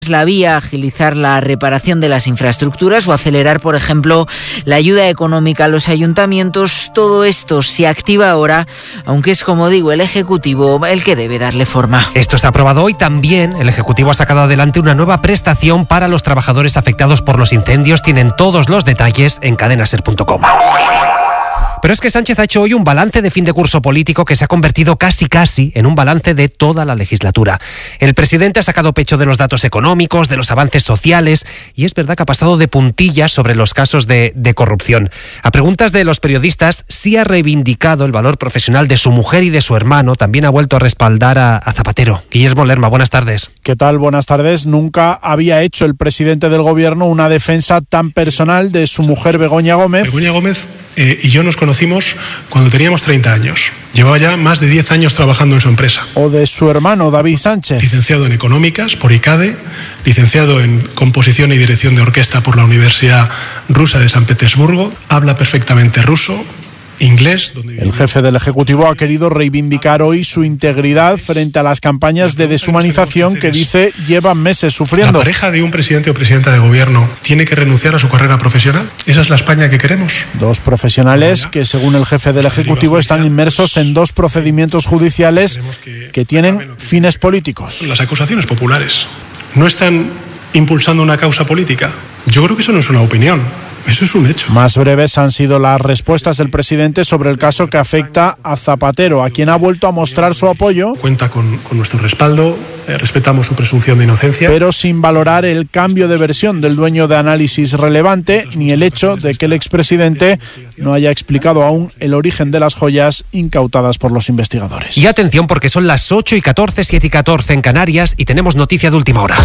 la vía, agilizar la reparación de las infraestructuras o acelerar, por ejemplo, la ayuda económica a los ayuntamientos. Todo esto se activa ahora, aunque es, como digo, el Ejecutivo el que debe darle forma. Esto se ha aprobado hoy también. El Ejecutivo ha sacado adelante una nueva prestación para los trabajadores afectados por los incendios. Tienen todos los detalles en cadenaser.com. Pero es que Sánchez ha hecho hoy un balance de fin de curso político que se ha convertido casi en un balance de toda la legislatura. El presidente ha sacado pecho de los datos económicos, de los avances sociales, y es verdad que ha pasado de puntillas sobre los casos de corrupción. A preguntas de los periodistas, sí ha reivindicado el valor profesional de su mujer y de su hermano. También ha vuelto a respaldar a Zapatero. Guillermo Lerma, buenas tardes. ¿Qué tal? Buenas tardes. Nunca había hecho el presidente del gobierno una defensa tan personal de su mujer Begoña Gómez. Begoña Gómez y yo nos conocimos cuando teníamos 30 años. Llevaba ya más de 10 años trabajando en su empresa. O de su hermano David Sánchez. Licenciado en Económicas por ICADE, licenciado en Composición y Dirección de Orquesta por la Universidad Rusa de San Petersburgo, habla perfectamente ruso, inglés. El jefe del Ejecutivo ha querido reivindicar hoy su integridad frente a las campañas de deshumanización que dice llevan meses sufriendo. ¿La pareja de un presidente o presidenta de gobierno tiene que renunciar a su carrera profesional? ¿Esa es la España que queremos? Dos profesionales que, según el jefe del Ejecutivo, están inmersos en dos procedimientos judiciales que tienen fines políticos. Las acusaciones populares no están impulsando una causa política. Yo creo que eso no es una opinión. Eso es un hecho. Más breves han sido las respuestas del presidente sobre el caso que afecta a Zapatero, a quien ha vuelto a mostrar su apoyo. Cuenta con nuestro respaldo, respetamos su presunción de inocencia. Pero sin valorar el cambio de versión del dueño de Análisis Relevante, ni el hecho de que el expresidente no haya explicado aún el origen de las joyas incautadas por los investigadores. Y atención, porque son las 8:14, 7:14 en Canarias y tenemos noticia de última hora.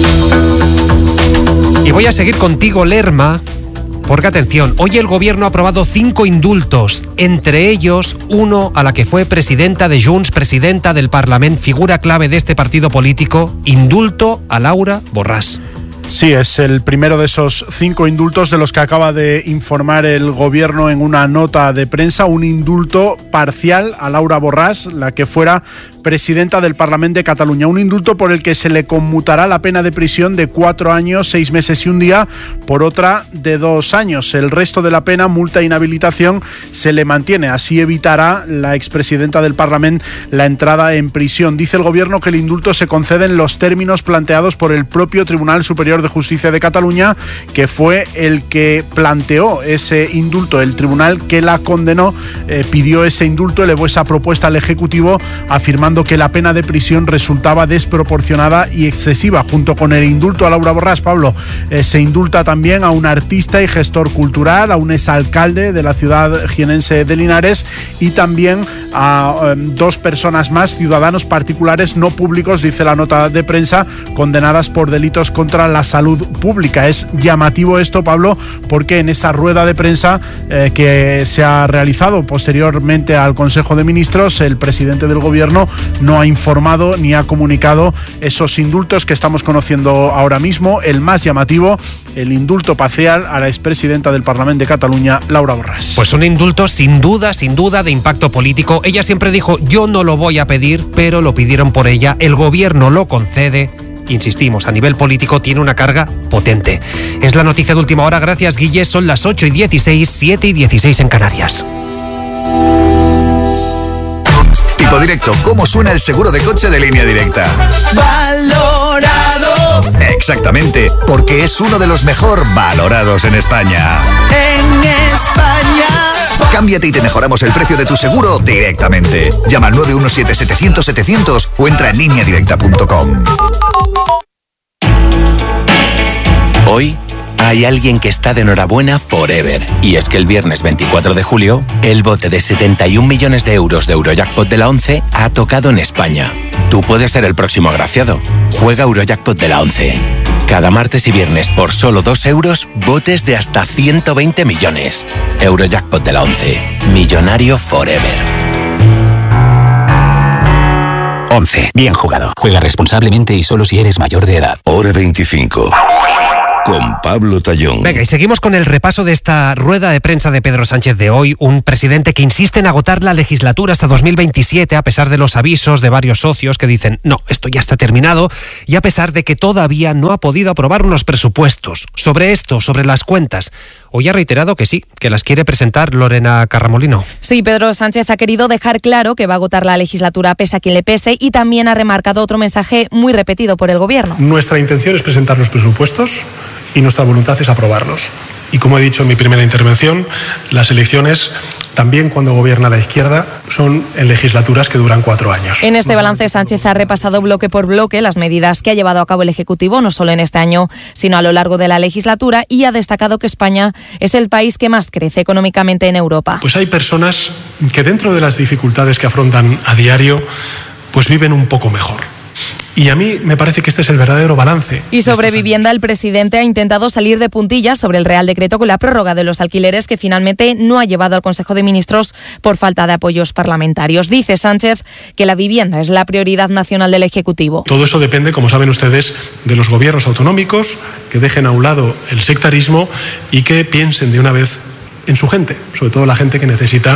Y voy a seguir contigo, Lerma. Porque atención, hoy el gobierno ha aprobado 5 indultos, entre ellos uno a la que fue presidenta de Junts, presidenta del Parlament, figura clave de este partido político, indulto a Laura Borràs. Sí, es el primero de esos 5 indultos de los que acaba de informar el gobierno en una nota de prensa, un indulto parcial a Laura Borràs, la que fuera presidenta del Parlament de Cataluña, un indulto por el que se le conmutará la pena de prisión de 4 años, 6 meses y un día por otra de 2 años. El resto de la pena, multa e inhabilitación, se le mantiene. Así evitará la expresidenta del Parlament la entrada en prisión. Dice el gobierno que el indulto se concede en los términos planteados por el propio Tribunal Superior de Justicia de Cataluña, que fue el que planteó ese indulto. El tribunal que la condenó pidió ese indulto, elevó esa propuesta al Ejecutivo, afirmando que la pena de prisión resultaba desproporcionada y excesiva. Junto con el indulto a Laura Borràs, Pablo, se indulta también a un artista y gestor cultural, a un exalcalde de la ciudad jienense de Linares y también a 2 personas más, ciudadanos particulares no públicos, dice la nota de prensa, condenadas por delitos contra la salud pública. Es llamativo esto, Pablo, porque en esa rueda de prensa que se ha realizado posteriormente al Consejo de Ministros, el presidente del gobierno no ha informado ni ha comunicado esos indultos que estamos conociendo ahora mismo. El más llamativo, el indulto parcial a la expresidenta del Parlament de Cataluña, Laura Borràs. Pues un indulto sin duda de impacto político. Ella siempre dijo, yo no lo voy a pedir, pero lo pidieron por ella. El gobierno lo concede. Insistimos, a nivel político tiene una carga potente. Es la noticia de última hora. Gracias, Guille. Son las 8:16, 7:16 en Canarias. Tipo Directo, ¿cómo suena el seguro de coche de Línea Directa? Valorado. Exactamente, porque es uno de los mejor valorados en España. En España. Cámbiate y te mejoramos el precio de tu seguro directamente. Llama al 917-700-700 o entra en lineadirecta.com. Hoy hay alguien que está de enhorabuena forever. Y es que el viernes 24 de julio, el bote de 71 millones de euros de Eurojackpot de la 11 ha tocado en España. Tú puedes ser el próximo agraciado. Juega Eurojackpot de la 11. Cada martes y viernes por solo 2 euros, botes de hasta 120 millones. Eurojackpot de la 11. Millonario forever. 11. Bien jugado. Juega responsablemente y solo si eres mayor de edad. Hora 25. con Pablo Tallón. Venga, y seguimos con el repaso de esta rueda de prensa de Pedro Sánchez de hoy, un presidente que insiste en agotar la legislatura hasta 2027 a pesar de los avisos de varios socios que dicen no, esto ya está terminado, y a pesar de que todavía no ha podido aprobar unos presupuestos. Sobre esto, sobre las cuentas, hoy ha reiterado que sí, que las quiere presentar Lorena Carramolino. Sí, Pedro Sánchez ha querido dejar claro que va a agotar la legislatura pese a quien le pese, y también ha remarcado otro mensaje muy repetido por el Gobierno. Nuestra intención es presentar los presupuestos y nuestra voluntad es aprobarlos. Y como he dicho en mi primera intervención, las elecciones, también cuando gobierna la izquierda, son en legislaturas que duran 4 años. En este balance, Sánchez ha repasado bloque por bloque las medidas que ha llevado a cabo el Ejecutivo, no solo en este año, sino a lo largo de la legislatura, y ha destacado que España es el país que más crece económicamente en Europa. Pues hay personas que dentro de las dificultades que afrontan a diario, pues viven un poco mejor. Y a mí me parece que este es el verdadero balance. Y sobre vivienda, el presidente ha intentado salir de puntillas sobre el Real Decreto con la prórroga de los alquileres que finalmente no ha llevado al Consejo de Ministros por falta de apoyos parlamentarios. Dice Sánchez que la vivienda es la prioridad nacional del Ejecutivo. Todo eso depende, como saben ustedes, de los gobiernos autonómicos, que dejen a un lado el sectarismo y que piensen de una vez en su gente, sobre todo la gente que necesita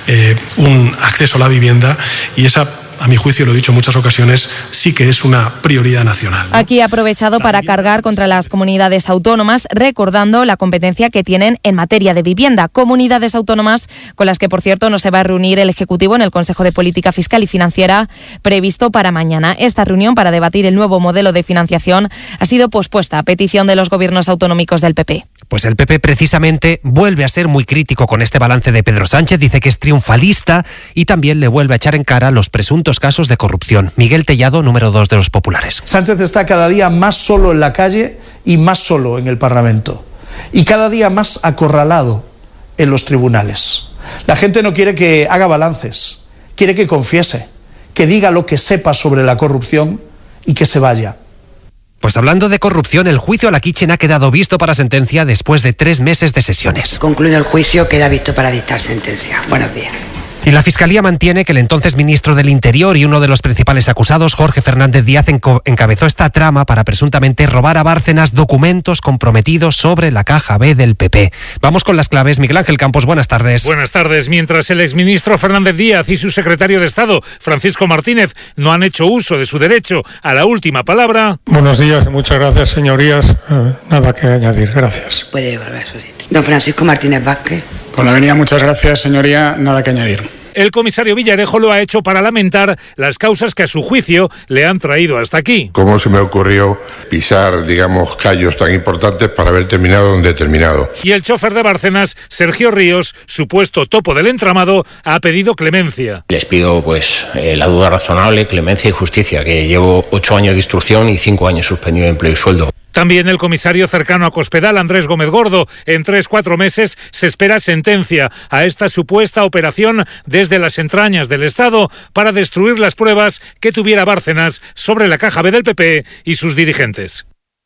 un acceso a la vivienda, y esa, a mi juicio, lo he dicho en muchas ocasiones, sí que es una prioridad nacional, ¿no? Aquí ha aprovechado para cargar contra las comunidades autónomas, recordando la competencia que tienen en materia de vivienda. Comunidades autónomas con las que, por cierto, no se va a reunir el Ejecutivo en el Consejo de Política Fiscal y Financiera previsto para mañana. Esta reunión para debatir el nuevo modelo de financiación ha sido pospuesta a petición de los gobiernos autonómicos del PP. Pues el PP precisamente vuelve a ser muy crítico con este balance de Pedro Sánchez, dice que es triunfalista y también le vuelve a echar en cara los presuntos casos de corrupción. Miguel Tellado, número 2 de los populares. Sánchez está cada día más solo en la calle y más solo en el Parlamento, y cada día más acorralado en los tribunales. La gente no quiere que haga balances, quiere que confiese, que diga lo que sepa sobre la corrupción y que se vaya. Pues hablando de corrupción, el juicio a la Kitchen ha quedado visto para sentencia después de 3 meses de sesiones. Concluido el juicio, queda visto para dictar sentencia. Buenos días. Y la Fiscalía mantiene que el entonces ministro del Interior y uno de los principales acusados, Jorge Fernández Díaz, encabezó esta trama para presuntamente robar a Bárcenas documentos comprometidos sobre la caja B del PP. Vamos con las claves. Miguel Ángel Campos, buenas tardes. Buenas tardes. Mientras el exministro Fernández Díaz y su secretario de Estado, Francisco Martínez, no han hecho uso de su derecho a la última palabra. Buenos días, muchas gracias, señorías. Nada que añadir, gracias. Puede volver a su sitio. Don Francisco Martínez Vázquez. Con la venia, muchas gracias, señoría. Nada que añadir. El comisario Villarejo lo ha hecho para lamentar las causas que a su juicio le han traído hasta aquí. ¿Cómo se me ocurrió pisar, digamos, callos tan importantes para haber terminado donde he terminado? Y el chofer de Bárcenas, Sergio Ríos, supuesto topo del entramado, ha pedido clemencia. Les pido, la duda razonable, clemencia y justicia, que llevo 8 años de instrucción y 5 años suspendido de empleo y sueldo. También el comisario cercano a Cospedal, Andrés Gómez Gordo. En 3-4 meses se espera sentencia a esta supuesta operación desde las entrañas del Estado para destruir las pruebas que tuviera Bárcenas sobre la caja B del PP y sus dirigentes.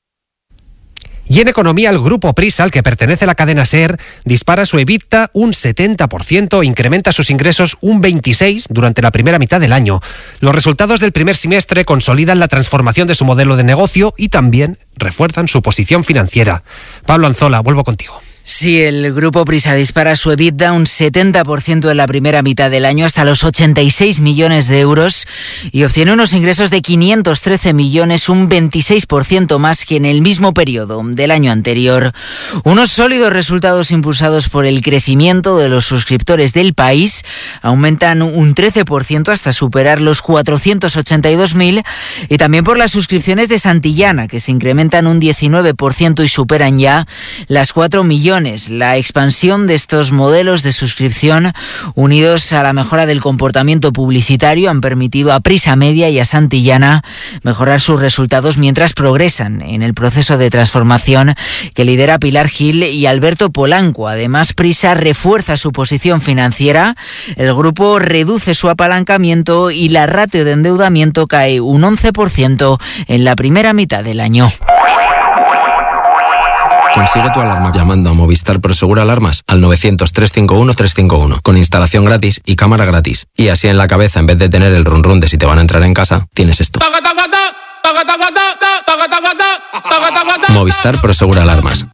Y en economía, el grupo Prisa, al que pertenece la cadena SER, dispara su EBITDA un 70%, incrementa sus ingresos un 26% durante la primera mitad del año. Los resultados del primer semestre consolidan la transformación de su modelo de negocio y también refuerzan su posición financiera. Pablo Anzola, vuelvo contigo. Sí, el grupo Prisa dispara su EBITDA un 70% en la primera mitad del año, hasta los 86 millones de euros, y obtiene unos ingresos de 513 millones, un 26% más que en el mismo periodo del año anterior. Unos sólidos resultados impulsados por el crecimiento de los suscriptores del país, aumentan un 13% hasta superar los 482.000, y también por las suscripciones de Santillana, que se incrementan un 19% y superan ya las 4 millones. La expansión de estos modelos de suscripción, unidos a la mejora del comportamiento publicitario, han permitido a Prisa Media y a Santillana mejorar sus resultados mientras progresan en el proceso de transformación que lidera Pilar Gil y Alberto Polanco. Además, Prisa refuerza su posición financiera, el grupo reduce su apalancamiento y la ratio de endeudamiento cae un 11% en la primera mitad del año. Consigue tu alarma llamando a Movistar Prosegur Alarmas al 900-351-351 con instalación gratis y cámara gratis. Y así en la cabeza, en vez de tener el run run de si te van a entrar en casa, tienes esto. Movistar Prosegura Alarmas.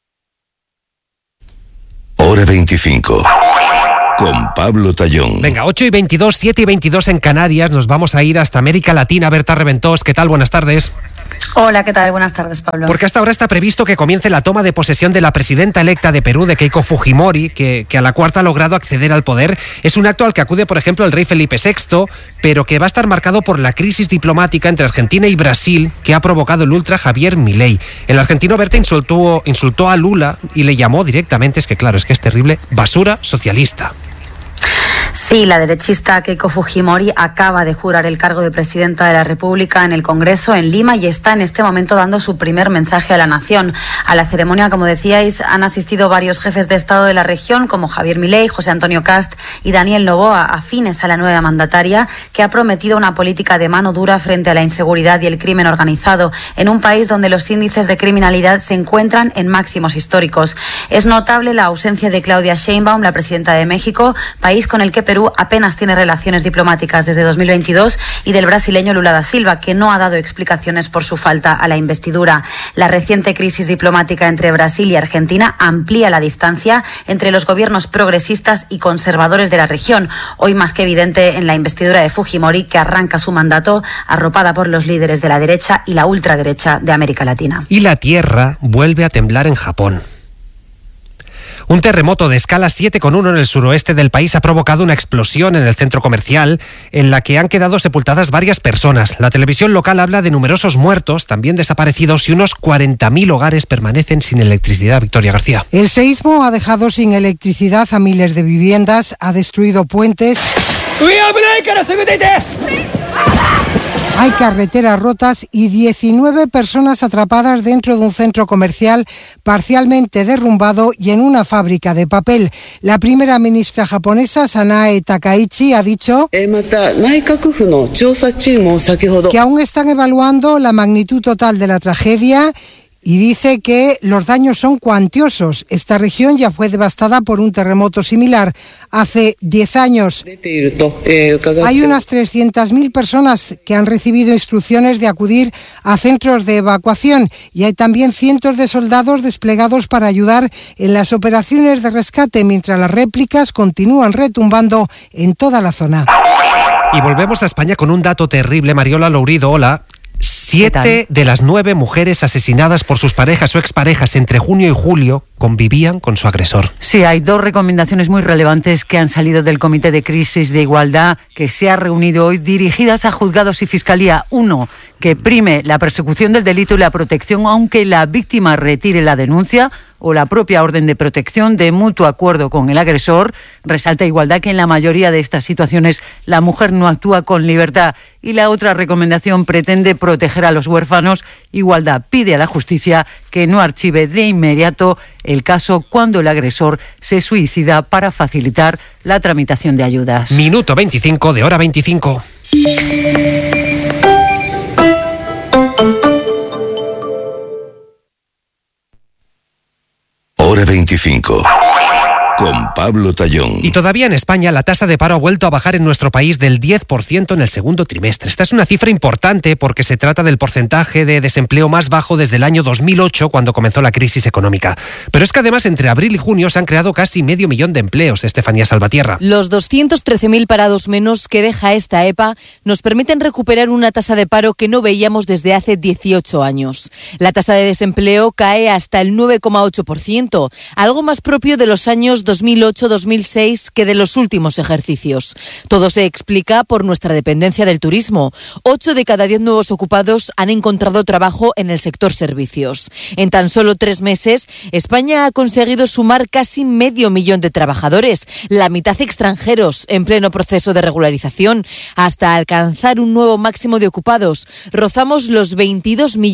Hora 25. Con Pablo Tallón. Venga, 8:22, 7:22 en Canarias. Nos vamos a ir hasta América Latina. Berta Reventós, ¿qué tal? Buenas tardes. Hola, ¿qué tal? Buenas tardes, Pablo. Porque hasta ahora está previsto que comience la toma de posesión de la presidenta electa de Perú, de Keiko Fujimori, que a la cuarta ha logrado acceder al poder. Es un acto al que acude, por ejemplo, el rey Felipe VI, pero que va a estar marcado por la crisis diplomática entre Argentina y Brasil que ha provocado el ultra Javier Milei. El argentino Berta insultó a Lula y le llamó directamente, es que es terrible, basura socialista. Sí, la derechista Keiko Fujimori acaba de jurar el cargo de presidenta de la República en el Congreso en Lima y está en este momento dando su primer mensaje a la nación. A la ceremonia, como decíais, han asistido varios jefes de Estado de la región, como Javier Milei, José Antonio Kast y Daniel Noboa, afines a la nueva mandataria, que ha prometido una política de mano dura frente a la inseguridad y el crimen organizado, en un país donde los índices de criminalidad se encuentran en máximos históricos. Es notable la ausencia de Claudia Sheinbaum, la presidenta de México, país con el que Perú apenas tiene relaciones diplomáticas desde 2022, y del brasileño Lula da Silva, que no ha dado explicaciones por su falta a la investidura. La reciente crisis diplomática entre Brasil y Argentina amplía la distancia entre los gobiernos progresistas y conservadores de la región, hoy más que evidente en la investidura de Fujimori, que arranca su mandato arropada por los líderes de la derecha y la ultraderecha de América Latina. Y la tierra vuelve a temblar en Japón. Un terremoto de escala 7,1 en el suroeste del país ha provocado una explosión en el centro comercial en la que han quedado sepultadas varias personas. La televisión local habla de numerosos muertos, también desaparecidos, y unos 40.000 hogares permanecen sin electricidad. Victoria García. El seísmo ha dejado sin electricidad a miles de viviendas, ha destruido puentes. Hay carreteras rotas y 19 personas atrapadas dentro de un centro comercial parcialmente derrumbado y en una fábrica de papel. La primera ministra japonesa, Sanae Takaichi, ha dicho que aún están evaluando la magnitud total de la tragedia y dice que los daños son cuantiosos. Esta región ya fue devastada por un terremoto similar hace 10 años. Hay unas 300.000 personas que han recibido instrucciones de acudir a centros de evacuación y hay también cientos de soldados desplegados para ayudar en las operaciones de rescate, mientras las réplicas continúan retumbando en toda la zona. Y volvemos a España con un dato terrible. Mariola Lourido, hola. 7 de las 9 mujeres asesinadas por sus parejas o exparejas entre junio y julio convivían con su agresor. Sí, hay 2 recomendaciones muy relevantes que han salido del Comité de Crisis de Igualdad que se ha reunido hoy, dirigidas a juzgados y fiscalía. 1, que prime la persecución del delito y la protección aunque la víctima retire la denuncia o la propia orden de protección de mutuo acuerdo con el agresor. Resalta Igualdad que en la mayoría de estas situaciones la mujer no actúa con libertad. Y la otra recomendación pretende proteger a los huérfanos. Igualdad pide a la justicia que no archive de inmediato el caso cuando el agresor se suicida para facilitar la tramitación de ayudas. Minuto 25 de Hora 25. Hora 25. Con Pablo Tallón. Y todavía en España la tasa de paro ha vuelto a bajar en nuestro país del 10% en el segundo trimestre. Esta es una cifra importante porque se trata del porcentaje de desempleo más bajo desde el año 2008, cuando comenzó la crisis económica. Pero es que además entre abril y junio se han creado casi 500.000 de empleos. Estefanía Salvatierra. Los 213.000 parados menos que deja esta EPA nos permiten recuperar una tasa de paro que no veíamos desde hace 18 años. La tasa de desempleo cae hasta el 9,8%, algo más propio de los años 2008-2006 que de los últimos ejercicios. Todo se explica por nuestra dependencia del turismo. 8 de cada 10 nuevos ocupados han encontrado trabajo en el sector servicios. En tan solo 3 meses, España ha conseguido sumar casi 500.000 de trabajadores, la mitad extranjeros, en pleno proceso de regularización, hasta alcanzar un nuevo máximo de ocupados. Rozamos los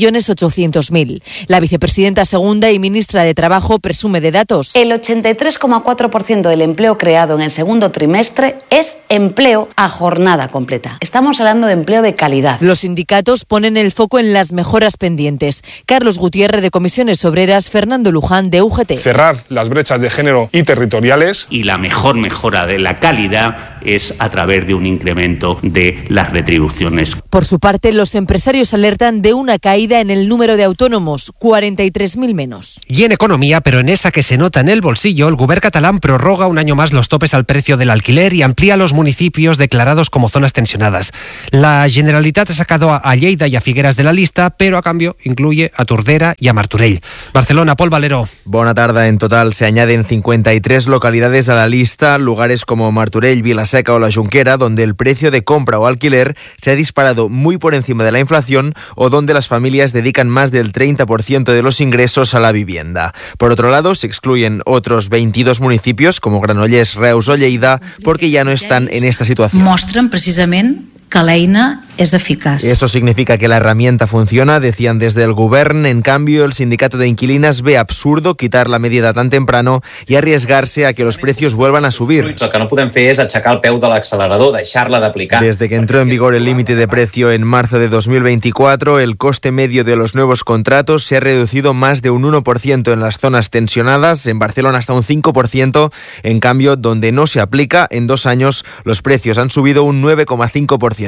22.800.000. La vicepresidenta segunda y ministra de Trabajo presume de datos. El 83,1% 0,4% del empleo creado en el segundo trimestre es empleo a jornada completa. Estamos hablando de empleo de calidad. Los sindicatos ponen el foco en las mejoras pendientes. Carlos Gutiérrez de Comisiones Obreras, Fernando Luján de UGT. Cerrar las brechas de género y territoriales. Y la mejor mejora de la calidad es a través de un incremento de las retribuciones. Por su parte, los empresarios alertan de una caída en el número de autónomos, 43.000 menos. Y en economía, pero en esa que se nota en el bolsillo, el Govern catalán prorroga un año más los topes al precio del alquiler y amplía los municipios declarados como zonas tensionadas. La Generalitat ha sacado a Lleida y a Figueras de la lista, pero a cambio incluye a Tordera y a Martorell. Barcelona, Pol Valero. Bona tarda. En total se añaden 53 localidades a la lista, lugares como Martorell, Vilaseca o La Junquera, donde el precio de compra o alquiler se ha disparado muy por encima de la inflación o donde las familias dedican más del 30% de los ingresos a la vivienda. Por otro lado, se excluyen otros 22 municipios como Granollers, Reus o Lleida porque ya no están en esta situación. Mostren precisament que l'eina es eficaz. Eso significa que la herramienta funciona, decían desde el Govern. En cambio, el sindicato de inquilinas ve absurdo quitar la medida tan temprano y arriesgarse a que los precios vuelvan a subir. El que no podem fer és aixecar el peu de l'accelerador, deixar-la d'aplicar. Desde que entró en vigor el límite de precio en marzo de 2024, el coste medio de los nuevos contratos se ha reducido más de un 1% en las zonas tensionadas, en Barcelona hasta un 5%. En cambio, donde no se aplica, en 2 años los precios han subido un 9,5%.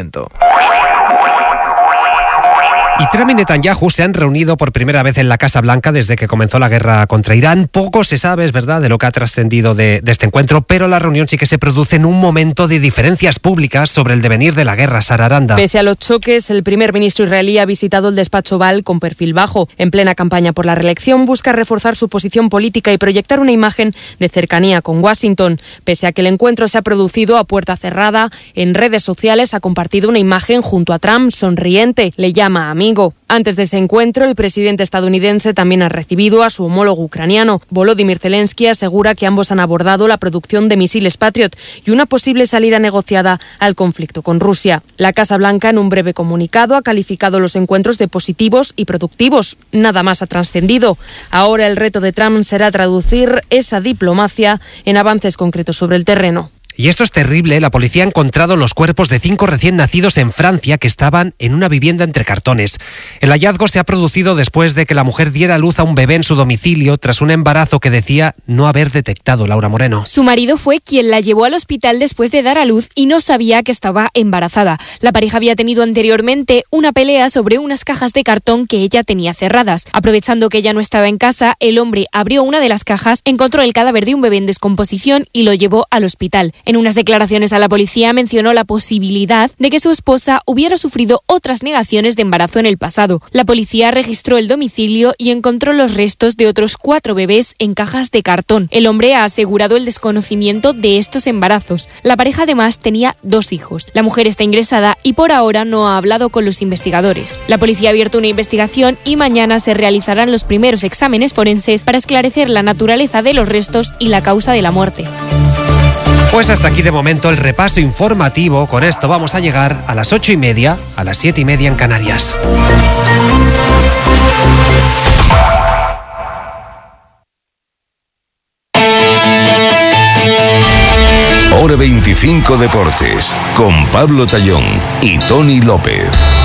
Y Trump y Netanyahu se han reunido por primera vez en la Casa Blanca desde que comenzó la guerra contra Irán. Poco se sabe, es verdad, de lo que ha trascendido de este encuentro, pero la reunión sí que se produce en un momento de diferencias públicas sobre el devenir de la guerra. Sara Aranda. Pese a los choques, el primer ministro israelí ha visitado el despacho Oval con perfil bajo. En plena campaña por la reelección, busca reforzar su posición política y proyectar una imagen de cercanía con Washington. Pese a que el encuentro se ha producido a puerta cerrada, en redes sociales ha compartido una imagen junto a Trump, sonriente. Le llama amigo. Antes de ese encuentro, el presidente estadounidense también ha recibido a su homólogo ucraniano. Volodymyr Zelensky asegura que ambos han abordado la producción de misiles Patriot y una posible salida negociada al conflicto con Rusia. La Casa Blanca, en un breve comunicado, ha calificado los encuentros de positivos y productivos. Nada más ha trascendido. Ahora el reto de Trump será traducir esa diplomacia en avances concretos sobre el terreno. Y esto es terrible, la policía ha encontrado los cuerpos de 5 recién nacidos en Francia que estaban en una vivienda entre cartones. El hallazgo se ha producido después de que la mujer diera a luz a un bebé en su domicilio tras un embarazo que decía no haber detectado. Laura Moreno. Su marido fue quien la llevó al hospital después de dar a luz y no sabía que estaba embarazada. La pareja había tenido anteriormente una pelea sobre unas cajas de cartón que ella tenía cerradas. Aprovechando que ella no estaba en casa, el hombre abrió una de las cajas, encontró el cadáver de un bebé en descomposición y lo llevó al hospital. En unas declaraciones a la policía mencionó la posibilidad de que su esposa hubiera sufrido otras negaciones de embarazo en el pasado. La policía registró el domicilio y encontró los restos de otros 4 bebés en cajas de cartón. El hombre ha asegurado el desconocimiento de estos embarazos. La pareja además tenía 2 hijos. La mujer está ingresada y por ahora no ha hablado con los investigadores. La policía ha abierto una investigación y mañana se realizarán los primeros exámenes forenses para esclarecer la naturaleza de los restos y la causa de la muerte. Pues hasta aquí de momento el repaso informativo. Con esto vamos a llegar a las 8:30, a las 7:30 en Canarias. Hora 25 Deportes, con Pablo Tallón y Tony López.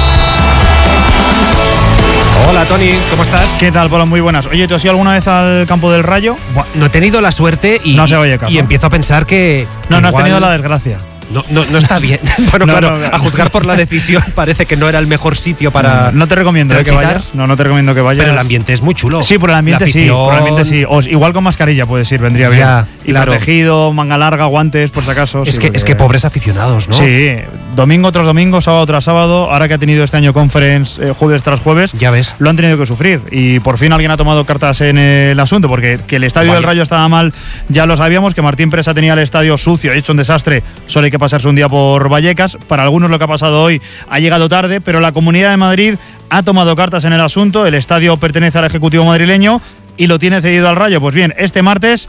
Hola Tony, ¿cómo estás? ¿Qué tal, Pablo? Muy buenas. Oye, ¿tú has ido alguna vez al campo del Rayo? No he tenido la suerte y, no se oye, y empiezo a pensar que no igual... has tenido la desgracia. No está bien. Bueno, claro, a juzgar por la decisión parece que no era el mejor sitio para... No te recomiendo que vayas. No te recomiendo que vayas. Pero el ambiente es muy chulo. Sí, por el ambiente sí. O igual con mascarilla puedes ir, vendría bien. Ya, y claro. Protegido, manga larga, guantes, por si acaso. Es que pobres aficionados, ¿no? Sí, domingo tras domingo, sábado tras sábado. Ahora que ha tenido este año conference jueves tras jueves, ya ves, lo han tenido que sufrir. Y por fin alguien ha tomado cartas en el asunto, porque que el estadio del Rayo estaba mal, ya lo sabíamos, que Martín Presa tenía el estadio sucio, hecho un desastre. Solo hay que pasarse un día por Vallecas. Para algunos lo que ha pasado hoy ha llegado tarde, pero la Comunidad de Madrid ha tomado cartas en el asunto. El estadio pertenece al Ejecutivo madrileño y lo tiene cedido al Rayo. Pues bien, este martes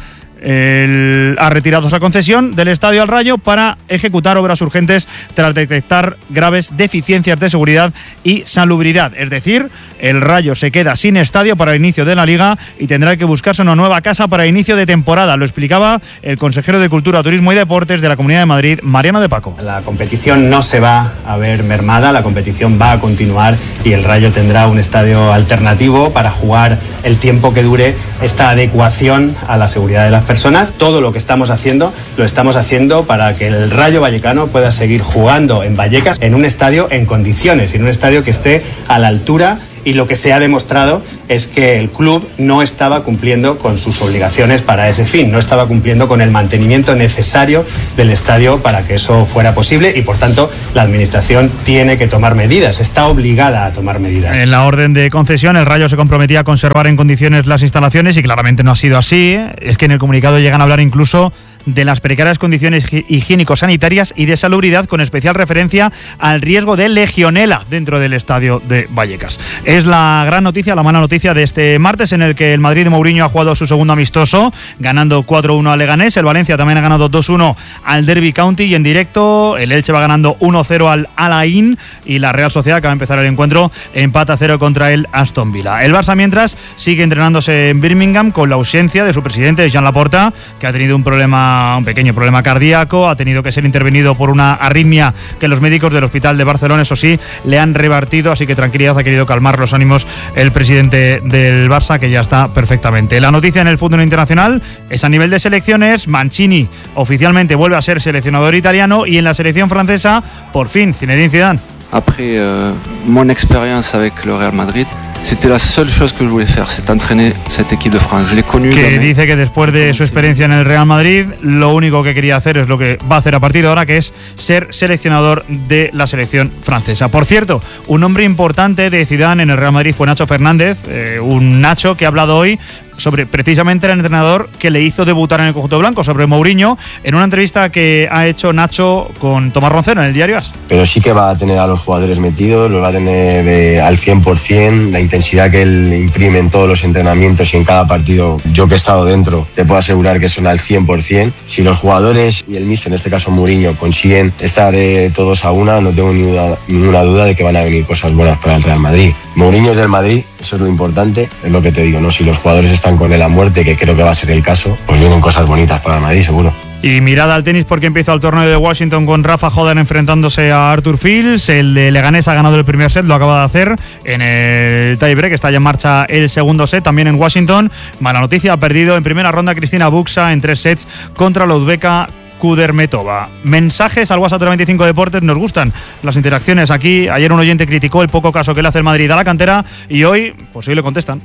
ha retirado esa concesión del estadio al Rayo para ejecutar obras urgentes tras detectar graves deficiencias de seguridad y salubridad. Es decir, el Rayo se queda sin estadio para el inicio de la Liga y tendrá que buscarse una nueva casa para inicio de temporada. Lo explicaba el consejero de Cultura, Turismo y Deportes de la Comunidad de Madrid, Mariano de Paco. La competición no se va a ver mermada, la competición va a continuar y el Rayo tendrá un estadio alternativo para jugar el tiempo que dure esta adecuación a la seguridad de las personas. Todo lo que estamos haciendo, lo estamos haciendo para que el Rayo Vallecano pueda seguir jugando en Vallecas en un estadio en condiciones, en un estadio que esté a la altura. Y lo que se ha demostrado es que el club no estaba cumpliendo con sus obligaciones para ese fin, no estaba cumpliendo con el mantenimiento necesario del estadio para que eso fuera posible y, por tanto, la Administración tiene que tomar medidas, está obligada a tomar medidas. En la orden de concesión, el Rayo se comprometía a conservar en condiciones las instalaciones y claramente no ha sido así. Es que en el comunicado llegan a hablar incluso de las precarias condiciones higiénico-sanitarias y de salubridad, con especial referencia al riesgo de legionela dentro del estadio de Vallecas. Es la gran noticia, la mala noticia de este martes, en el que el Madrid de Mourinho ha jugado su segundo amistoso, ganando 4-1 al Leganés. El Valencia también ha ganado 2-1 al Derby County, y en directo el Elche va ganando 1-0 al Al-Ain, y la Real Sociedad, que va a empezar el encuentro, empata 0 contra el Aston Villa. El Barça, mientras, sigue entrenándose en Birmingham con la ausencia de su presidente, Joan Laporta, que ha tenido un pequeño problema cardíaco, ha tenido que ser intervenido por una arritmia que los médicos del Hospital de Barcelona, eso sí, le han revertido, así que tranquilidad, ha querido calmar los ánimos el presidente del Barça, que ya está perfectamente. La noticia en el fútbol internacional es a nivel de selecciones. Mancini oficialmente vuelve a ser seleccionador italiano, y en la selección francesa, por fin, Zinedine Zidane. Après mon expérience avec le Real Madrid, c'était la seule chose que je voulais faire, c'est entraîner cette équipe de France. Je l'ai connue. Que dice que después de su experiencia en el Real Madrid, lo único que quería hacer es lo que va a hacer a partir de ahora, que es ser seleccionador de la selección francesa. Por cierto, un nombre importante de Zidane en el Real Madrid fue Nacho Fernández, un Nacho que ha hablado hoy sobre precisamente el entrenador que le hizo debutar en el conjunto blanco, sobre Mourinho, en una entrevista que ha hecho Nacho con Tomás Roncero en el diario AS. Pero sí que va a tener a los jugadores metidos, los va a tener al 100%, la intensidad que él imprime en todos los entrenamientos y en cada partido. Yo que he estado dentro, te puedo asegurar que son al 100%. Si los jugadores y el míster, en este caso Mourinho, consiguen estar todos a una, no tengo ninguna duda de que van a venir cosas buenas para el Real Madrid. Mourinho es del Madrid, eso es lo importante, es lo que te digo, ¿no? Si los jugadores están con él a muerte, que creo que va a ser el caso, pues vienen cosas bonitas para el Madrid, seguro. Y mirada al tenis, porque empieza el torneo de Washington con Rafa Hodan enfrentándose a Arthur Fils. El de Leganés ha ganado el primer set, lo acaba de hacer en el tiebreak, está ya en marcha el segundo set, también en Washington. Mala noticia, ha perdido en primera ronda Cristina Buxa en 3 sets contra la uzbeka Kudermetova. Mensajes al WhatsApp de 25 Deportes, nos gustan las interacciones aquí. Ayer un oyente criticó el poco caso que le hace el Madrid a la cantera, y hoy le contestan.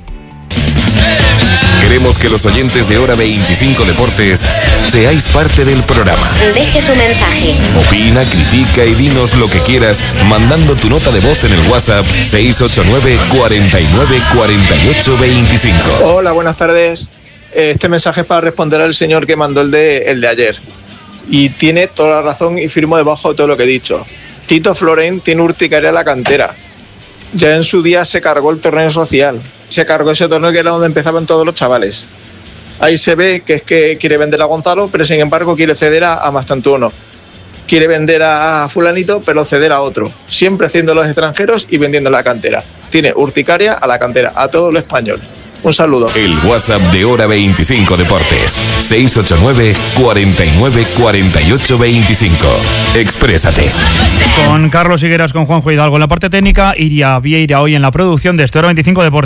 Queremos que los oyentes de Hora 25 Deportes seáis parte del programa. Deje tu mensaje. Opina, critica y dinos lo que quieras mandando tu nota de voz en el WhatsApp 689 49 48 25. Hola, buenas tardes. Este mensaje es para responder al señor que mandó el de ayer. Y tiene toda la razón, y firmo debajo de todo lo que he dicho. Tito Florent tiene urticaria en la cantera. Ya en su día se cargó el torneo social. Se cargó ese torneo que era donde empezaban todos los chavales. Ahí se ve que es que quiere vender a Gonzalo, pero sin embargo quiere ceder a Mastantuono. Quiere vender a fulanito, pero ceder a otro. Siempre haciendo los extranjeros y vendiendo la cantera. Tiene urticaria a la cantera, a todo lo español. Un saludo. El WhatsApp de Hora 25 Deportes. 689 49 48 25. Exprésate. Con Carlos Higueras, con Juanjo Hidalgo en la parte técnica, Iria Vieira hoy en la producción de Hora 25 Deportes.